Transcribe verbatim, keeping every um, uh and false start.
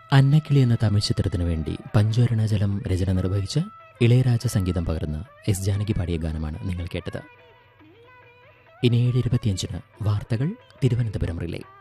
അന്നക്കിളി എന്ന തമിഴ് ചിത്രത്തിനു വേണ്ടി പഞ്ചോരണജലം രചന നിർവഹിച്ച് ഇളയരാജ സംഗീതം പകർന്ന് എസ് ജാനകി പാടിയ ഗാനമാണ് നിങ്ങൾ കേട്ടത്. ഇനി ഏഴ് ഇരുപത്തിയഞ്ചിന് വാർത്തകൾ തിരുവനന്തപുരം റിലേ.